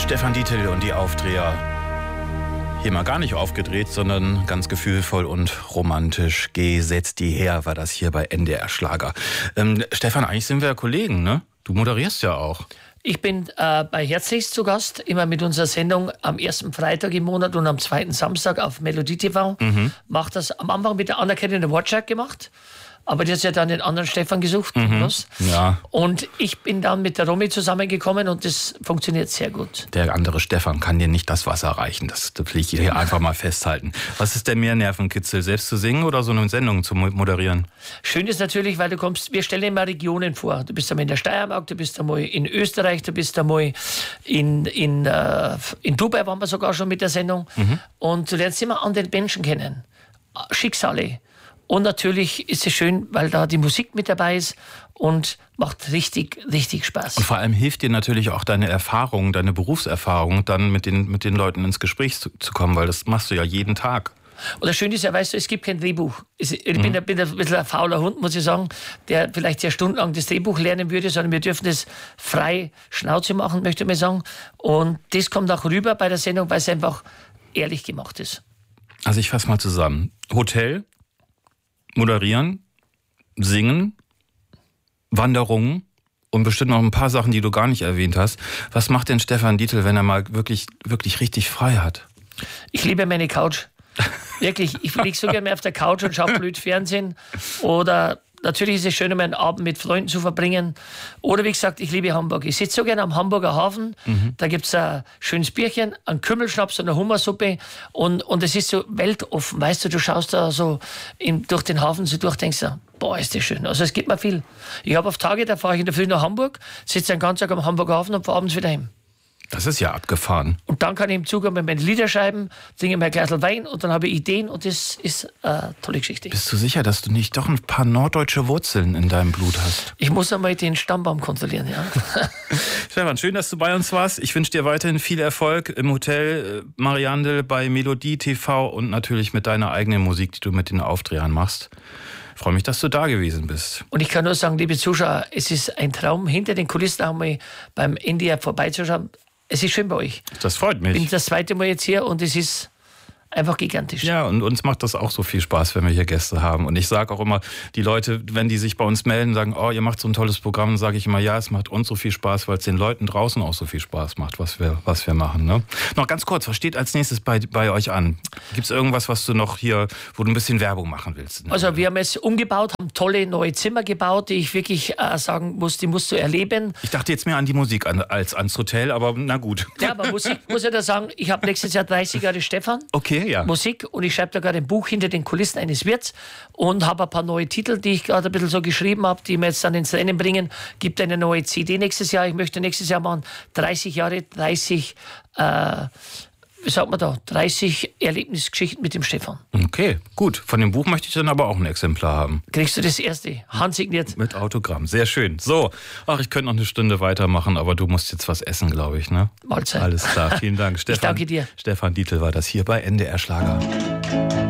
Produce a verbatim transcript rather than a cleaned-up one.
Stefan Dietl und die Aufdreher. Hier mal gar nicht aufgedreht, sondern ganz gefühlvoll und romantisch. Geh, setz die her, war das hier bei N D R Schlager. Ähm, Stefan, eigentlich sind wir ja Kollegen, ne? Du moderierst ja auch. Ich bin äh, bei Herzlichst zu Gast, immer mit unserer Sendung am ersten Freitag im Monat und am zweiten Samstag auf Melodie T V. Mhm. Mach das am Anfang mit der Anerkennung der Wortschlag gemacht. Aber die hat ja dann den anderen Stefan gesucht. Mhm. Ja. Und ich bin dann mit der Romy zusammengekommen und das funktioniert sehr gut. Der andere Stefan kann dir nicht das Wasser reichen. Das will ich hier einfach mal festhalten. Was ist denn mehr Nervenkitzel, selbst zu singen oder so eine Sendung zu moderieren? Schön ist natürlich, weil du kommst, wir stellen immer Regionen vor. Du bist einmal in der Steiermark, du bist einmal in Österreich, du bist einmal in, in, äh, in Dubai, waren wir sogar schon mit der Sendung. Mhm. Und du lernst immer andere Menschen kennen. Schicksale. Und natürlich ist es schön, weil da die Musik mit dabei ist und macht richtig, richtig Spaß. Und vor allem hilft dir natürlich auch deine Erfahrung, deine Berufserfahrung, dann mit den, mit den Leuten ins Gespräch zu, zu kommen, weil das machst du ja jeden Tag. Und das Schöne ist ja, weißt du, es gibt kein Drehbuch. Ich bin, mhm. bin ein bisschen ein fauler Hund, muss ich sagen, der vielleicht ja stundenlang das Drehbuch lernen würde, sondern wir dürfen das frei Schnauze machen, möchte ich mal sagen. Und das kommt auch rüber bei der Sendung, weil es einfach ehrlich gemacht ist. Also ich fasse mal zusammen. Hotel, moderieren, singen, Wanderungen und bestimmt noch ein paar Sachen, die du gar nicht erwähnt hast. Was macht denn Stefan Dietl, wenn er mal wirklich, wirklich richtig frei hat? Ich liebe meine Couch. Wirklich, ich liege so gerne auf der Couch und schaue blöd Fernsehen. Oder natürlich ist es schön, einen Abend mit Freunden zu verbringen. Oder wie gesagt, ich liebe Hamburg. Ich sitze so gerne am Hamburger Hafen. Mhm. Da gibt es ein schönes Bierchen, einen Kümmelschnaps und eine Hummersuppe. Und, und es ist so weltoffen. Weißt du, du schaust da so in, durch den Hafen so durch, denkst du, boah, ist das schön. Also es gibt mir viel. Ich habe auf Tage, da fahre ich in der Früh nach Hamburg, sitze den ganzen Tag am Hamburger Hafen und fahre abends wieder heim. Das ist ja abgefahren. Und dann kann ich im Zug mit meinen Lieder schreiben, trinke mir ein Glas Wein und dann habe ich Ideen und das ist eine tolle Geschichte. Bist du sicher, dass du nicht doch ein paar norddeutsche Wurzeln in deinem Blut hast? Ich muss einmal den Stammbaum kontrollieren, ja. Stefan, schön, dass du bei uns warst. Ich wünsche dir weiterhin viel Erfolg im Hotel Mariandel, bei Melodie T V und natürlich mit deiner eigenen Musik, die du mit den Aufdrehern machst. Ich freue mich, dass du da gewesen bist. Und ich kann nur sagen, liebe Zuschauer, es ist ein Traum, hinter den Kulissen auch mal beim N D R vorbeizuschauen. Es ist schön bei euch. Das freut mich. Ich bin das zweite Mal jetzt hier und es ist einfach gigantisch. Ja, und uns macht das auch so viel Spaß, wenn wir hier Gäste haben. Und ich sage auch immer, die Leute, wenn die sich bei uns melden, sagen, oh, ihr macht so ein tolles Programm, dann sage ich immer, ja, es macht uns so viel Spaß, weil es den Leuten draußen auch so viel Spaß macht, was wir, was wir machen. Ne? Noch ganz kurz, was steht als nächstes bei, bei euch an? Gibt es irgendwas, was du noch hier, wo du ein bisschen Werbung machen willst? Also wir haben es umgebaut, haben tolle neue Zimmer gebaut, die ich wirklich äh, sagen muss, die musst du erleben. Ich dachte jetzt mehr an die Musik an, als ans Hotel, aber na gut. Ja, aber Musik, muss ich da sagen, ich habe nächstes Jahr dreißig Jahre Stefan. Okay, ja. Musik. Und ich schreibe da gerade ein Buch hinter den Kulissen eines Wirts und habe ein paar neue Titel, die ich gerade ein bisschen so geschrieben habe, die wir jetzt dann ins Rennen bringen. Gibt eine neue C D nächstes Jahr. Ich möchte nächstes Jahr machen dreißig Jahre, dreißig, äh, wie sagt man da, dreißig Erlebnisgeschichten mit dem Stefan. Okay, gut. Von dem Buch möchte ich dann aber auch ein Exemplar haben. Kriegst du das erste, handsigniert. Mit Autogramm, sehr schön. So, ach, ich könnte noch eine Stunde weitermachen, aber du musst jetzt was essen, glaube ich, ne? Mahlzeit. Alles klar, vielen Dank. Stefan, ich danke dir. Stefan Dietl war das hier bei N D R Schlager.